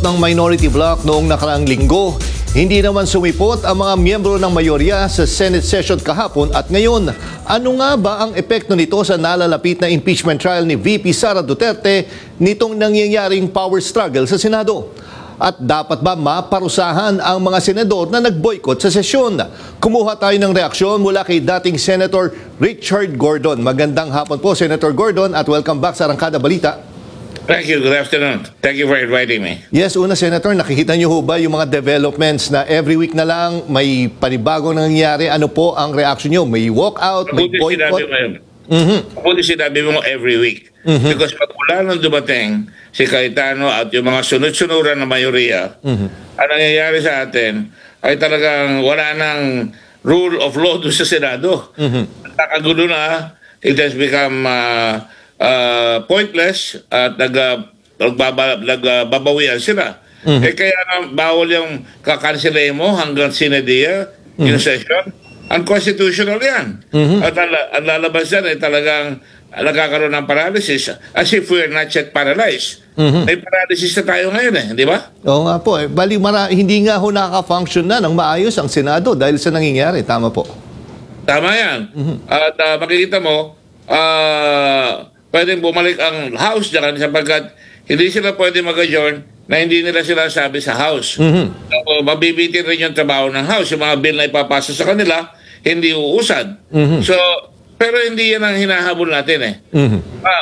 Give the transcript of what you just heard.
ng minority bloc noong nakaraang linggo. Hindi naman sumipot ang mga miyembro ng mayorya sa Senate session kahapon at ngayon. Ano nga ba ang epekto nito sa nalalapit na impeachment trial ni VP Sara Duterte nitong nangyayaring power struggle sa Senado? At dapat ba maparusahan ang mga senador na nag-boycott sa sesyon? Kumuha tayo ng reaksyon mula kay dating Senator Richard Gordon. Magandang hapon po, Senator Gordon, at welcome back sa Arangkada Balita. Thank you. Good afternoon. Thank you for inviting me. Yes, una Senator, nakikita niyo ho ba yung mga developments na every week na lang may panibagong nangyayari? Ano po ang reaction niyo? May walkout, may boycott? Mabuti sinabi mo every week. Because pag wala nang dumating si Cayetano at yung mga sunod-sunuran na mayoriya, ang nangyayari sa atin ay talagang wala nang rule of law doon sa Senado. Nakagulo na, it has become pointless at nagbabawian sila. Kaya bawal yung kakanselahin mo hanggang sinediya yung session. Unconstitutional yan. At ang lalabas yan ay talagang nagkakaroon ng paralysis as if we're not yet paralyzed. May paralysis na tayo ngayon di ba? Oo nga po. Bali, hindi nga ho nakaka-function na ng maayos ang Senado dahil sa nangyayari. Tama po. Tama yan. At makikita mo, pwedeng bumalik ang House dyan sapagkat hindi sila pwede mag-adjourn na hindi nila sila sabi sa House. So, mabibitin rin yung trabaho ng House. Yung mga bill na ipapasa sa kanila, hindi uusad. So, pero hindi yan ang hinahabol natin